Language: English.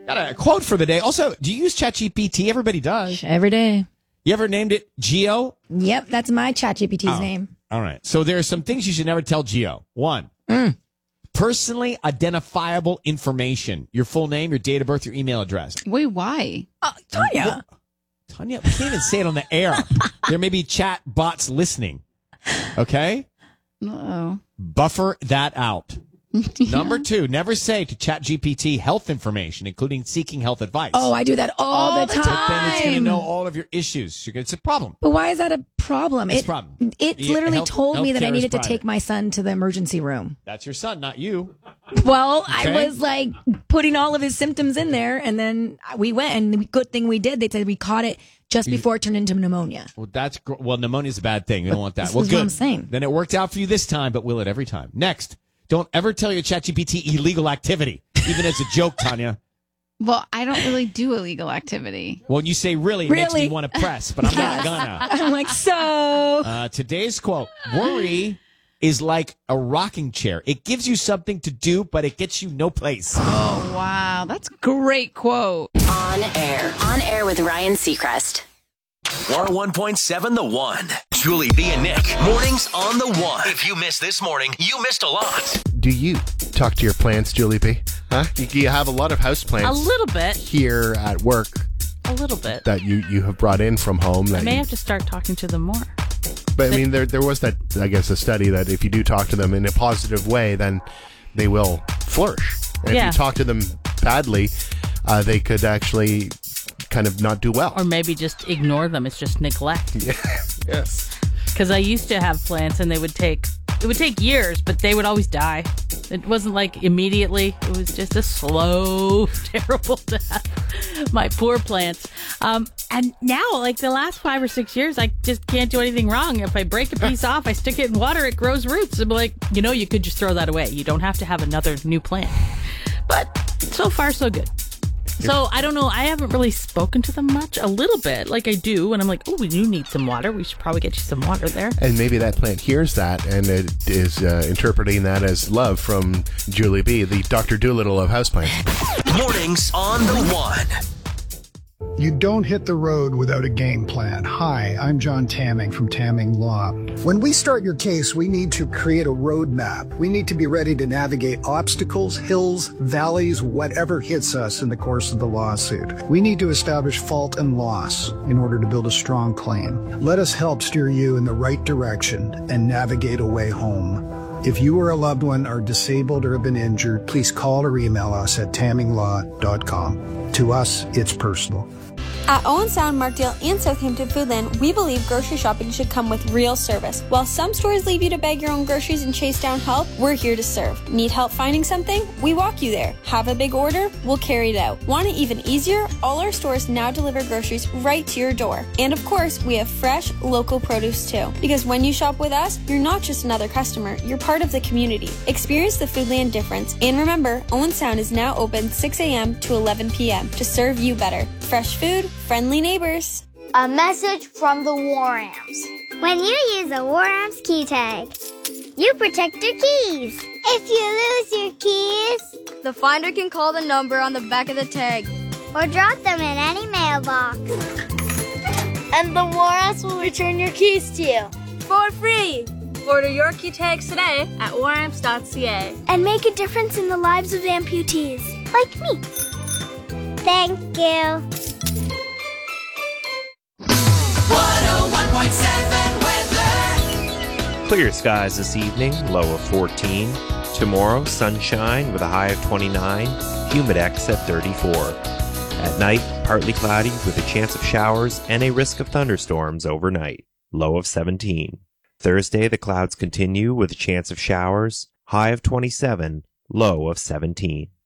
Got a quote for the day. Also, do you use ChatGPT? Everybody does. Every day. You ever named it Geo? Yep, that's my ChatGPT's name. All right. So there are some things you should never tell Geo. One, personally identifiable information. Your full name, your date of birth, your email address. Wait, why? Tanya. Tanya, we can't even say it on the air. There may be chat bots listening. Okay? Uh-oh. Buffer that out. Number 2, never say to ChatGPT health information, including seeking health advice. Oh, I do that all the time. But then it's going to know all of your issues. It's a problem. But why is that a problem? It's a problem. It literally told me that I healthcare needed is to private. take my son to the emergency room. That's your son, not you. Well, Okay. I was like putting all of his symptoms in there, and then we went, and the good thing we did, they said we caught it just before it turned into pneumonia. Well, pneumonia is a bad thing. We don't want that. This Well, is good. what I'm saying. Then it worked out for you this time, but will it every time? Next, don't ever tell your ChatGPT illegal activity, even as a joke, Tanya. Well, I don't really do illegal activity. Well, when you say really, it makes me want to press, but I'm not gonna. I'm like, so. Today's quote, worry is like a rocking chair. It gives you something to do, but it gets you no place. Oh, wow. That's a great quote. On air with Ryan Seacrest. 101.7 The One. Julie B and Nick. Mornings on The One. If you missed this morning, you missed a lot. Do you talk to your plants, Julie B? Huh? You have a lot of house plants. A little bit. Here at work A little bit. that you have brought in from home. I may have to start talking to them more. But I mean, there was that, I guess, a study that if you do talk to them in a positive way, then they will flourish. And if you talk to them badly, they could actually kind of not do well. Or maybe just ignore them. It's just neglect. Yes. Because I used to have plants and it would take years, but they would always die. It wasn't like immediately. It was just a slow, terrible death. My poor plants. And now, like the last 5 or 6 years, I just can't do anything wrong. If I break a piece off, I stick it in water, it grows roots. I'm like, you could just throw that away. You don't have to have another new plant. But so far, so good. So I don't know. I haven't really spoken to them much. A little bit, like I do, and I'm like, oh, you need some water. We should probably get you some water there. And maybe that plant hears that and it is interpreting that as love from Julie B, the Dr. Doolittle of houseplants. Mornings on The One. You don't hit the road without a game plan. Hi, I'm John Tamming from Tamming Law. When we start your case, we need to create a roadmap. We need to be ready to navigate obstacles, hills, valleys, whatever hits us in the course of the lawsuit. We need to establish fault and loss in order to build a strong claim. Let us help steer you in the right direction and navigate a way home. If you or a loved one are disabled or have been injured, please call or email us at tamminglaw.com. To us, it's personal. At Owen Sound, Markdale, and Southampton Foodland, we believe grocery shopping should come with real service. While some stores leave you to beg your own groceries and chase down help, we're here to serve. Need help finding something? We walk you there. Have a big order? We'll carry it out. Want it even easier? All our stores now deliver groceries right to your door. And of course, we have fresh, local produce too. Because when you shop with us, you're not just another customer, you're part of the community. Experience the Foodland difference. And remember, Owen Sound is now open 6 a.m. to 11 p.m. to serve you better. Fresh food, friendly neighbors. A message from the Warams. When you use a Warams key tag, you protect your keys. If you lose your keys, the finder can call the number on the back of the tag or drop them in any mailbox. And the Warams will return your keys to you for free. Order your key tags today at warams.ca and make a difference in the lives of amputees like me. Thank you. 101.7 weather. Clear skies this evening, low of 14. Tomorrow, sunshine with a high of 29, humidex at 34. At night, partly cloudy with a chance of showers and a risk of thunderstorms overnight, low of 17. Thursday, the clouds continue with a chance of showers, high of 27, low of 17.